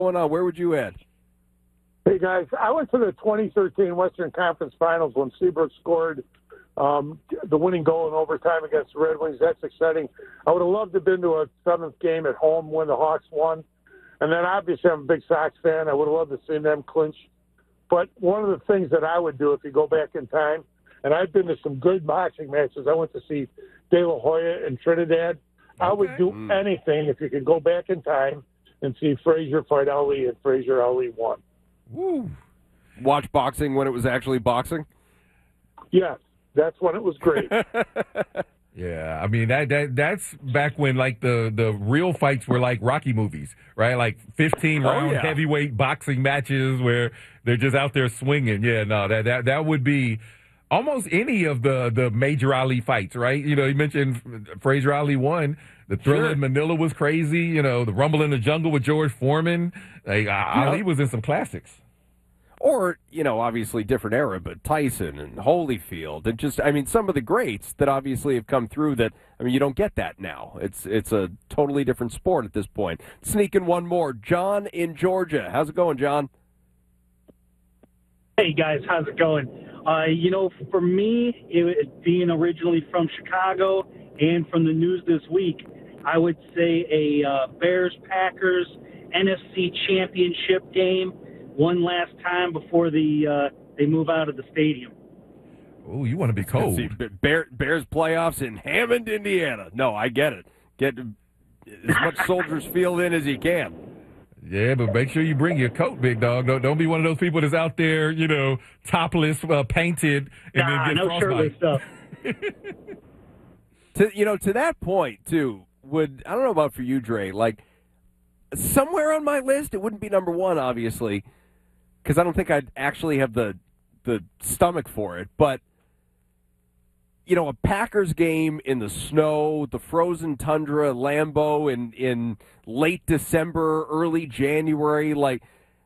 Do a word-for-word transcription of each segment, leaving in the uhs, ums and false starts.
going on? Where would you add? Hey, guys, I went to the twenty thirteen Western Conference Finals when Seabrook scored um, the winning goal in overtime against the Red Wings. That's exciting. I would have loved to have been to a seventh game at home when the Hawks won. And then, obviously, I'm a big Sox fan. I would have loved to see them clinch. But one of the things that I would do if you go back in time, and I've been to some good boxing matches. I went to see De La Hoya in Trinidad. Okay. I would do mm. anything if you could go back in time and see Frazier fight Ali, and Frazier Ali won. Woo. Watch boxing when it was actually boxing? Yes, that's when it was great. Yeah, I mean, that that that's back when, like, the, the real fights were like Rocky movies, right? Like fifteen-round oh, yeah. heavyweight boxing matches where they're just out there swinging. Yeah, no, that that, that would be almost any of the, the major Ali fights, right? You know, you mentioned Frazier Ali won. The Thriller sure. in Manila was crazy. You know, the Rumble in the Jungle with George Foreman. Like, yeah. Ali was in some classics. Or, you know, obviously different era, but Tyson and Holyfield and just, I mean, some of the greats that obviously have come through that, I mean, you don't get that now. It's it's a totally different sport at this point. Sneak in one more. John in Georgia. How's it going, John? Hey, guys. How's it going? Uh, you know, for me, it, being originally from Chicago and from the news this week, I would say a uh, Bears-Packers N F C Championship game one last time before the uh, they move out of the stadium. Oh, you want to be cold. See, Bear, Bears playoffs in Hammond, Indiana. No, I get it. Get as much Soldiers Field in as you can. Yeah, but make sure you bring your coat, big dog. Don't, don't be one of those people that's out there, you know, topless, uh, painted, and nah, then get no shirtless stuff. to, you know, to that point, too, would, I don't know about for you, Dre, like, somewhere on my list, it wouldn't be number one, obviously, because I don't think I'd actually have the the stomach for it. But, you know, a Packers game in the snow, the frozen tundra, Lambeau in, in late December, early January, like,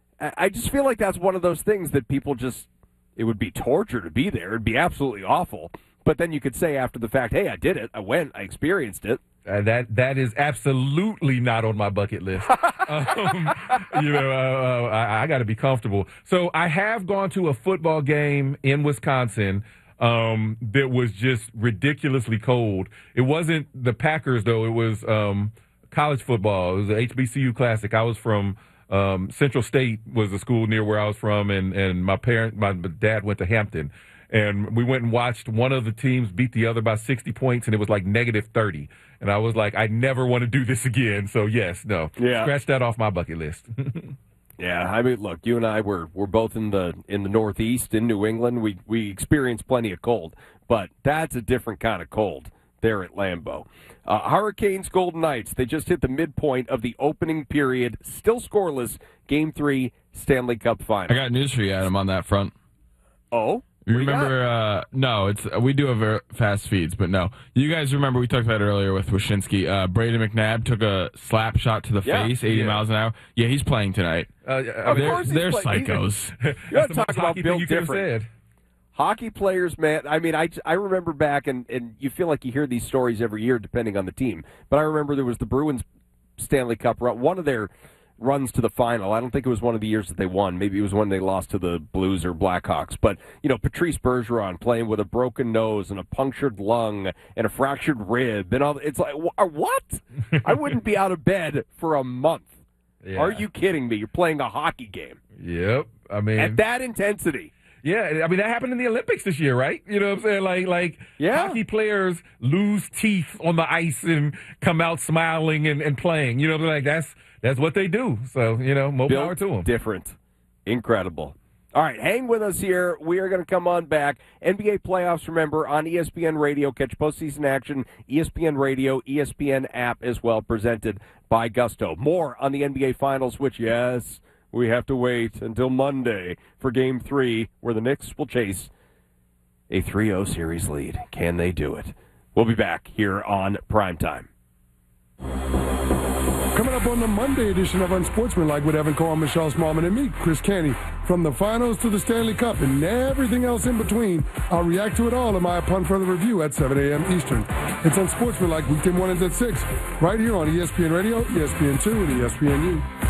I just feel like that's one of those things that people just, it would be torture to be there. It'd be absolutely awful. But then you could say after the fact, hey, I did it. I went. I experienced it. Uh, that that is absolutely not on my bucket list. um, you know, uh, uh, I, I got to be comfortable. So I have gone to a football game in Wisconsin um, that was just ridiculously cold. It wasn't the Packers, though. It was um, college football. It was the H B C U Classic. I was from um, Central State, was a school near where I was from, and, and my parent, my dad went to Hampton. And we went and watched one of the teams beat the other by sixty points, and it was like negative thirty. And I was like, I never want to do this again. So, yes, no. Yeah. Scratch that off my bucket list. Yeah, I mean, look, you and I, we're, we're both in the in the Northeast, in New England. We, we experience plenty of cold. But that's a different kind of cold there at Lambeau. Uh, Hurricanes, Golden Knights, they just hit the midpoint of the opening period. Still scoreless. Game three, Stanley Cup final. I got news for you, Adam, on that front. Oh? You remember, uh, no, it's we do have uh, fast feeds, but no. You guys remember, we talked about it earlier with Wyshynski. Uh, Brady McNabb took a slap shot to the yeah, face, eighty yeah. miles an hour. Yeah, he's playing tonight. Uh, I mean, they're they're psychos. You got to talk about built different. Hockey players, man, I mean, I, I remember back, and, and you feel like you hear these stories every year depending on the team, but I remember there was the Bruins Stanley Cup run, one of their runs to the final. I don't think it was one of the years that they won. Maybe it was when they lost to the Blues or Blackhawks. But, you know, Patrice Bergeron playing with a broken nose and a punctured lung and a fractured rib. And all. It's like, what? I wouldn't be out of bed for a month. Yeah. Are you kidding me? You're playing a hockey game. Yep. I mean, at that intensity. Yeah, I mean, that happened in the Olympics this year, right? You know what I'm saying? Like, like yeah. hockey players lose teeth on the ice and come out smiling and, and playing. You know what I'm saying? Like, that's, that's what they do. So, you know, more Built power to them. Different. Incredible. All right, hang with us here. We are going to come on back. N B A playoffs, remember, on E S P N Radio. Catch postseason action, E S P N Radio, E S P N app as well, presented by Gusto. More on the N B A Finals, which, yes, we have to wait until Monday for Game three, where the Knicks will chase a three oh series lead. Can they do it? We'll be back here on Primetime. Coming up on the Monday edition of Unsportsmanlike with Evan Carl, Michelle Smallman, and me, Chris Canty. From the finals to the Stanley Cup and everything else in between, I'll react to it all in my Upon Further Review at seven a.m. Eastern. It's Unsportsmanlike, weekday mornings at six, right here on E S P N Radio, E S P N two, and E S P N U.